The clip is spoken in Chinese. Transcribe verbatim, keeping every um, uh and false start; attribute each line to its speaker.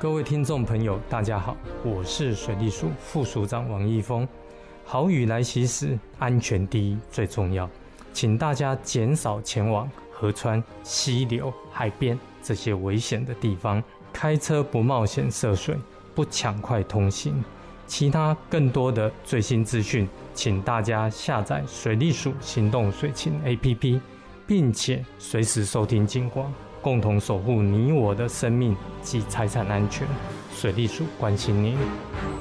Speaker 1: 各位听众朋友大家好，我是水利署副署长王义峰。豪雨来袭时，安全第一最重要，请大家减少前往河川、溪流、海边这些危险的地方，开车不冒险涉水，不抢快通行。其他更多的最新资讯，请大家下载水利署行动水情 A P P， 并且随时收听警广，共同守护你我的生命及财产安全。水利署关心您。